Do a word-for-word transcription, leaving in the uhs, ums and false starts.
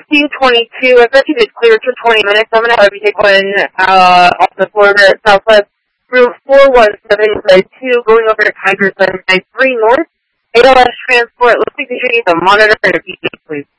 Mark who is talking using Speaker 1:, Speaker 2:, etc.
Speaker 1: C twenty-two, I thought you did clear for twenty minutes. I'm going to have you take one uh, off the Florida Southwest Route four one seven two, going over to Kaiser seven nine three North. A L S transport, looks like you need to monitor and a P J, please.